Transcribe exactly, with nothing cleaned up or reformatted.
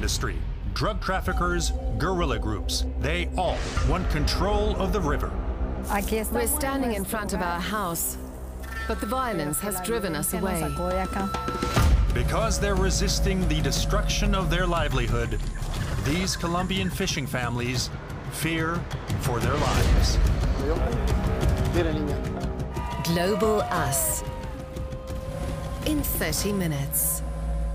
industry, drug traffickers, guerrilla groups. They all want control of the river. We're standing in front of our house, but the violence has driven us away. Because they're resisting the destruction of their livelihood, these Colombian fishing families fear for their lives. Global Us. In thirty minutes.